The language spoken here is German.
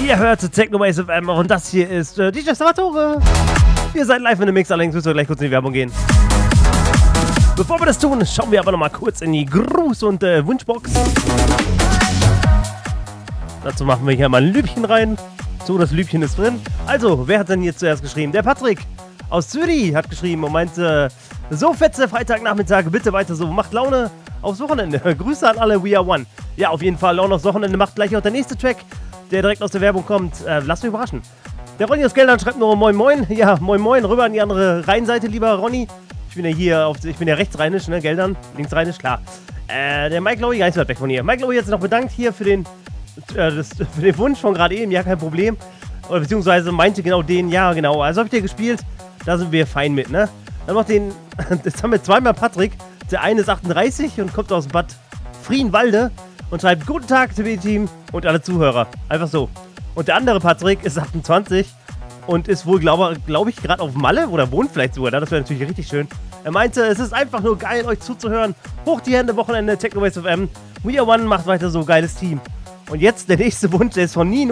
Ihr hört Technoways FM und das hier ist DJ Salvatore. Ihr seid live in dem Mix, allerdings müssen wir gleich kurz in die Werbung gehen. Bevor wir das tun, schauen wir aber nochmal kurz in die Gruß- und Wunschbox. Dazu machen wir hier mal ein Lübchen rein. So, das Lübchen ist drin. Also, wer hat denn hier zuerst geschrieben? Der Patrick aus Zürich hat geschrieben und meinte, so fetze Freitagnachmittag, bitte weiter so, macht Laune aufs Wochenende. Grüße an alle, we are one. Ja, auf jeden Fall, Laune aufs Wochenende macht gleich auch der nächste Track, der direkt aus der Werbung kommt. Lasst euch überraschen. Der Ronny aus Geldern schreibt nur Moin Moin. Ja, Moin Moin, rüber an die andere Rheinseite, lieber Ronny. Ich bin ja hier, ich bin ja rechtsrheinisch, ne, Geldern, linksrheinisch, klar. Der Mike Lowy, gar nicht so weit weg von hier. Mike Lowy hat sich noch bedankt hier für den Wunsch von gerade eben, ja, kein Problem. Oder beziehungsweise meinte genau den, ja, genau. Also hab ich dir gespielt, da sind wir fein mit, ne. Dann noch den, jetzt haben wir zweimal Patrick. Der eine ist 38 und kommt aus Bad Frienwalde und schreibt, guten Tag, TV-Team und alle Zuhörer. Einfach so. Und der andere Patrick ist 28 und ist wohl, glaube ich, gerade auf Malle oder wohnt vielleicht sogar da. Das wäre natürlich richtig schön. Er meinte, es ist einfach nur geil, euch zuzuhören. Hoch die Hände, Wochenende, Technoways FM. We are one, macht weiter so, geiles Team. Und jetzt der nächste Wunsch, der ist von Nino.